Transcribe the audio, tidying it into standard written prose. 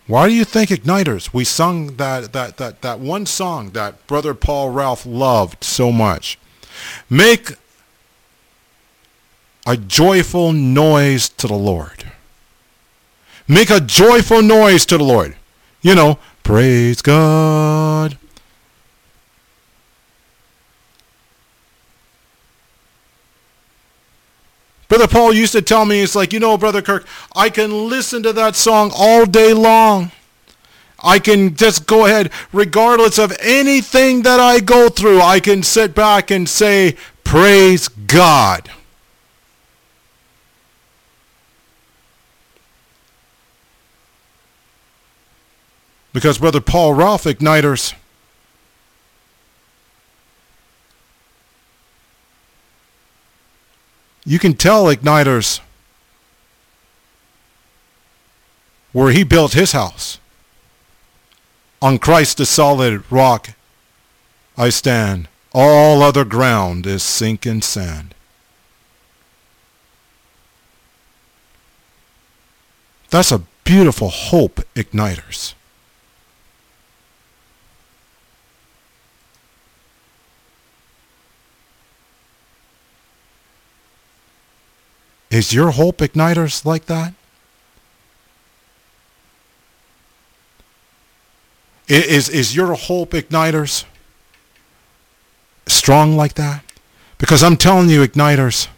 Why do you think, Igniters, we sung that one song that Brother Paul Ralph loved so much? Make a joyful noise to the Lord. Make a joyful noise to the Lord. You know, praise God. Brother Paul used to tell me, it's like, Brother Kirk, I can listen to that song all day long. I can just go ahead, regardless of anything that I go through, I can sit back and say, praise God. Because Brother Paul Ralph, Igniters, you can tell, Igniters, where he built his house. On Christ the solid rock I stand. All other ground is sinking sand. That's a beautiful hope, Igniters. Is your hope, Igniters, like that? Is your hope, Igniters, strong like that? Because I'm telling you, Igniters,